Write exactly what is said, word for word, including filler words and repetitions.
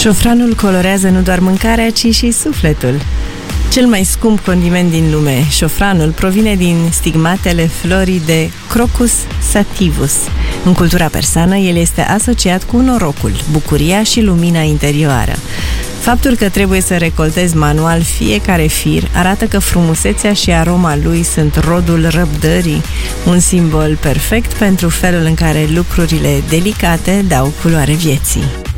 Șofranul colorează nu doar mâncarea, ci și sufletul. Cel mai scump condiment din lume, șofranul, provine din stigmatele florii de Crocus sativus. În cultura persană, el este asociat cu norocul, bucuria și lumina interioară. Faptul că trebuie să recoltezi manual fiecare fir arată că frumusețea și aroma lui sunt rodul răbdării, un simbol perfect pentru felul în care lucrurile delicate dau culoare vieții.